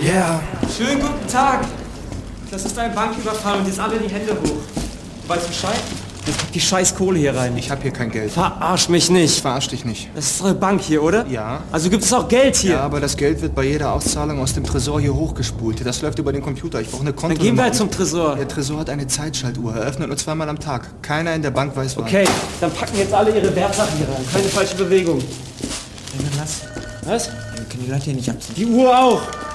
Ja. Schönen guten Tag. Das ist ein Banküberfall und jetzt alle die Hände hoch. Du weißt Bescheid? Jetzt pack die scheiß Kohle hier rein. Ich hab hier kein Geld. Verarsch mich nicht. Ich verarsch dich nicht. Das ist eure Bank hier, oder? Ja. Also gibt es auch Geld hier? Ja, aber das Geld wird bei jeder Auszahlung aus dem Tresor hier hochgespult. Das läuft über den Computer. Ich brauche eine Kontonummer. Dann gehen wir halt zum Tresor. Der Tresor hat eine Zeitschaltuhr. Er öffnet nur 2-mal am Tag. Keiner in der Bank weiß wann. Okay, dann packen jetzt alle ihre Wertsachen hier rein. Keine falsche Bewegung. Dann lass. Was? Wir können die Leute hier nicht abziehen. Die Uhr auch.